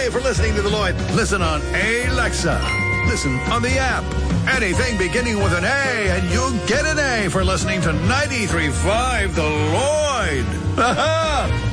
A for listening to The Lloyd. Listen on Alexa. Listen on the app. Anything beginning with an A, and you'll get an A for listening to 93.5 The Lloyd. Ha-ha!